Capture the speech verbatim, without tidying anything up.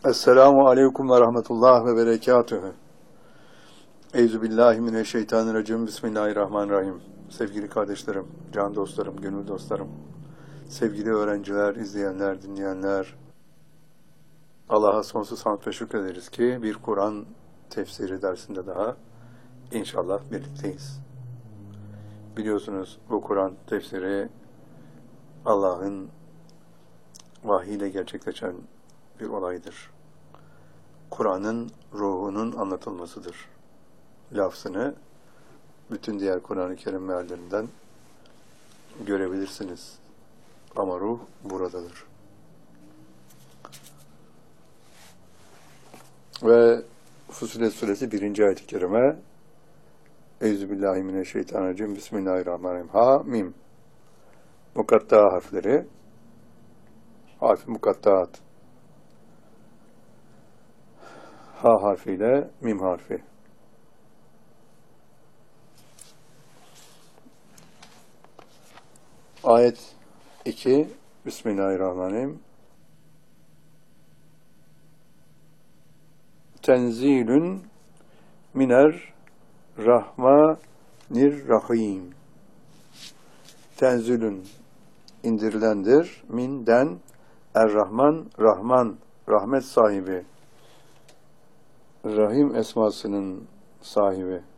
Esselamu aleyküm ve rahmetullah ve berekatühü. Euzubillahimineşşeytanirracim. Bismillahirrahmanirrahim. Sevgili kardeşlerim, can dostlarım, gönül dostlarım, sevgili öğrenciler, izleyenler, dinleyenler, Allah'a sonsuz hamd ve şükrederiz ki bir Kur'an tefsiri dersinde daha inşallah birlikteyiz. Biliyorsunuz bu Kur'an tefsiri Allah'ın vahiyle gerçekleşen bir olaydır. Kur'an'ın ruhunun anlatılmasıdır. Lafzını bütün diğer Kur'an-ı Kerim meallerinden görebilirsiniz. Ama ruh buradadır. Ve Fussilet Suresi birinci ayet-i kerime Euzubillahimineşşeytanirracim. Bismillahirrahmanirrahim. Ha, mim. Mukatta harfleri. Harf-i mukattaat. Ha harfiyle mim harfi. Ayet iki. Bismillahirrahmanirrahim. Tenzilün miner rahmanirrahim. Tenzilün indirilendir. Minden er-Rahman, Rahman, rahmet sahibi, Rahim esmasının sahibi